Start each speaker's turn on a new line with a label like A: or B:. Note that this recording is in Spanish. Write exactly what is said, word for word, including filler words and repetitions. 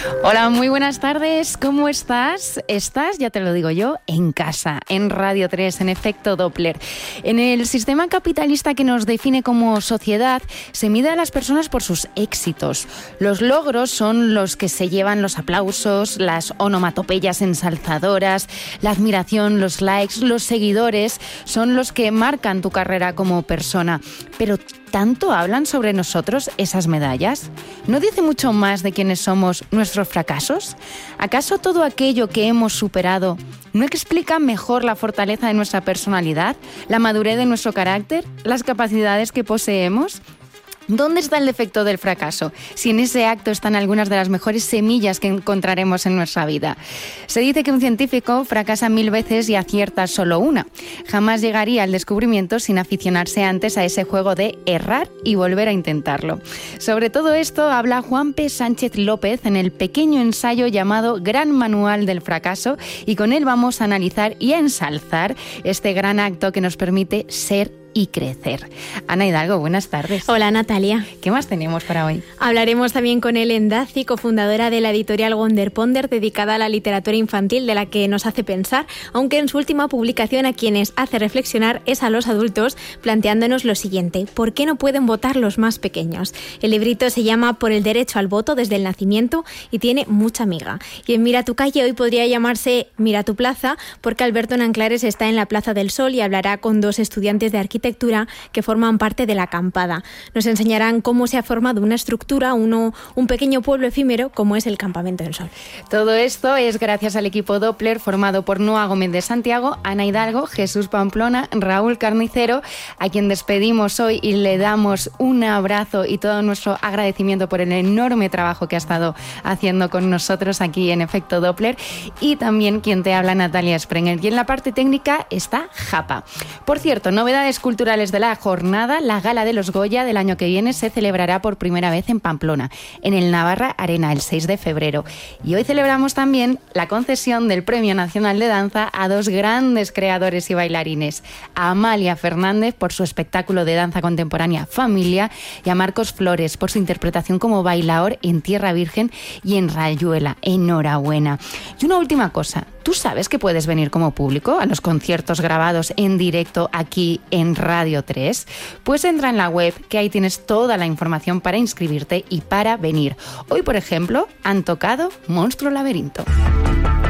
A: Hola, muy buenas tardes. ¿Cómo estás? Estás, ya te lo digo yo, en casa, en Radio tres, en Efecto Doppler. En el sistema capitalista que nos define como sociedad, se mide a las personas por sus éxitos. Los logros son los que se llevan los aplausos, las onomatopeyas ensalzadoras, la admiración, los likes, los seguidores, son los que marcan tu carrera como persona. Pero ¿tanto hablan sobre nosotros esas medallas? ¿No dice mucho más de quiénes somos nuestros fracasos? ¿Acaso todo aquello que hemos superado no explica mejor la fortaleza de nuestra personalidad, la madurez de nuestro carácter, las capacidades que poseemos? ¿Dónde está el efecto del fracaso? Si en ese acto están algunas de las mejores semillas que encontraremos en nuestra vida. Se dice que un científico fracasa mil veces y acierta solo una. Jamás llegaría al descubrimiento sin aficionarse antes a ese juego de errar y volver a intentarlo. Sobre todo esto habla Juan P. Sánchez López en el pequeño ensayo llamado Gran Manual del Fracaso, y con él vamos a analizar y a ensalzar este gran acto que nos permite ser y crecer. Ana Hidalgo, buenas tardes.
B: Hola, Natalia.
A: ¿Qué más tenemos para hoy?
B: Hablaremos también con Ellen Daci, cofundadora de la editorial Wonder Ponder, dedicada a la literatura infantil, de la que nos hace pensar, aunque en su última publicación a quienes hace reflexionar es a los adultos, planteándonos lo siguiente: ¿por qué no pueden votar los más pequeños? El librito se llama Por el derecho al voto desde el nacimiento y tiene mucha miga. Y en Mira tu calle hoy podría llamarse Mira tu plaza, porque Alberto Nanclares está en la Plaza del Sol y hablará con dos estudiantes de arquitectura que forman parte de la acampada. Nos enseñarán cómo se ha formado una estructura, uno, un pequeño pueblo efímero como es el Campamento del Sol.
A: Todo esto es gracias al equipo Doppler formado por Noa Gómez de Santiago, Ana Hidalgo, Jesús Pamplona, Raúl Carnicero, a quien despedimos hoy y le damos un abrazo y todo nuestro agradecimiento por el enorme trabajo que ha estado haciendo con nosotros aquí en Efecto Doppler, y también quien te habla, Natalia Sprenger. Y en la parte técnica está Japa. Por cierto, novedades culturales culturales de la jornada: la Gala de los Goya del año que viene se celebrará por primera vez en Pamplona, en el Navarra Arena, el seis de febrero. Y hoy celebramos también la concesión del Premio Nacional de Danza a dos grandes creadores y bailarines: a Amalia Fernández por su espectáculo de danza contemporánea Familia, y a Marcos Flores por su interpretación como bailaor en Tierra Virgen y en Rayuela. Enhorabuena. Y una última cosa: ¿tú sabes que puedes venir como público a los conciertos grabados en directo aquí en Radio tres? Pues entra en la web, que ahí tienes toda la información para inscribirte y para venir. Hoy, por ejemplo, han tocado Monstruo Laberinto.